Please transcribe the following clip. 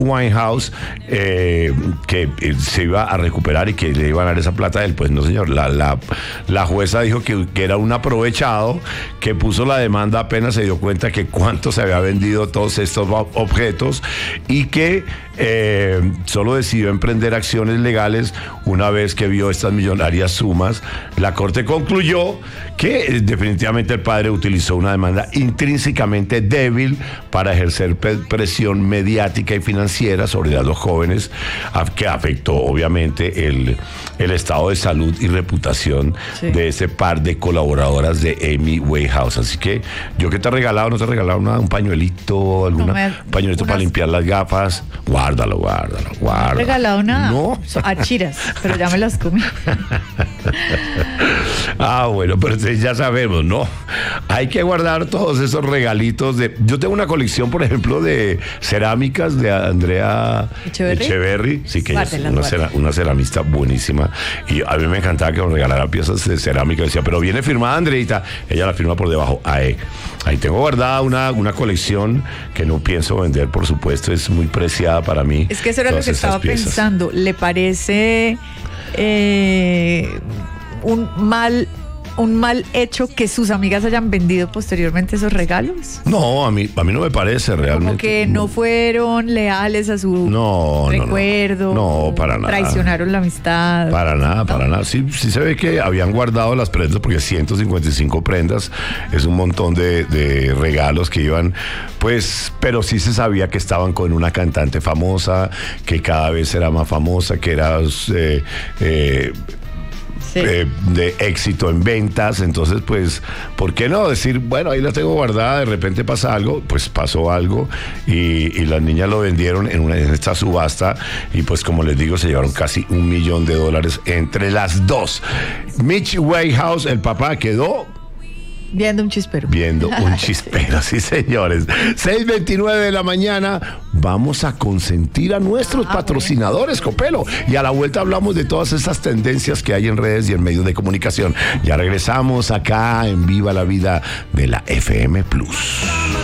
Winehouse, que se iba a recuperar y que le iban a dar esa plata a él. Pues no, señor, la jueza dijo que era un aprovechado, que puso la demanda apenas se dio cuenta que cuánto se había vendido todos estos objetos, y que solo decidió emprender acciones legales una vez que vio estas millonarias sumas. La corte concluyó que definitivamente el padre utilizó una demanda intrínsecamente débil para ejercer presión mediática y financiera sobre las dos jóvenes, que afectó obviamente el estado de salud y reputación de ese par de colaboradoras de Amy Winehouse. Así que, ¿yo qué te he regalado? ¿No te he regalado un pañuelito, un pañuelito para limpiar las gafas? Guárdalo. No he regalado nada. No. Achiras, pero ya me las comí. Bueno, pero ya sabemos, ¿no? Hay que guardar todos esos regalitos. Yo tengo una colección, por ejemplo, de cerámicas de Andrea Echeverry. Sí, que ella es una ceramista buenísima. Y a mí me encantaba que me regalara piezas de cerámica. Decía, pero viene firmada Andreita. Ella la firma por debajo. Ahí tengo guardada una colección que no pienso vender, por supuesto. Es muy preciada para mí. Es que eso era lo que estaba pensando. ¿Le parece un mal hecho que sus amigas hayan vendido posteriormente esos regalos? No, a mí no me parece realmente. Como que no fueron leales a su recuerdo. No, para nada. Traicionaron la amistad. Para nada. Sí se ve que habían guardado las prendas, porque 155 prendas es un montón de regalos que iban, pues, pero sí se sabía que estaban con una cantante famosa, que cada vez era más famosa, que era de éxito en ventas. Entonces, pues, ¿por qué no decir, bueno, ahí la tengo guardada, de repente pasa algo? Pues pasó algo y las niñas lo vendieron en esta subasta, y pues, como les digo, se llevaron casi $1 millón entre las dos. Mitch Winehouse, el papá, quedó viendo un chispero. Sí, señores. 6:29 de la mañana. Vamos a consentir a nuestros patrocinadores, Copelo. Y a la vuelta hablamos de todas esas tendencias que hay en redes y en medios de comunicación. Ya regresamos acá en Viva la Vida de la FM Plus.